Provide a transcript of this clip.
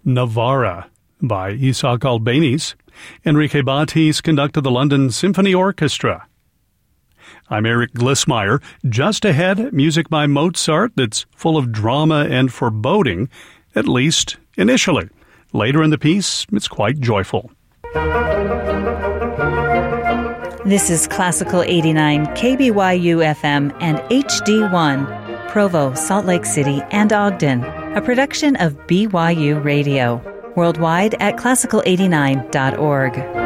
Navarra by Isaac Albéniz. Enrique Batis conducted the London Symphony Orchestra. I'm Eric Glissmeyer. Just ahead, music by Mozart that's full of drama and foreboding, at least initially. Later in the piece, it's quite joyful. This is Classical 89 KBYU FM and HD1, Provo, Salt Lake City, and Ogden, a production of BYU Radio. Worldwide at classical89.org.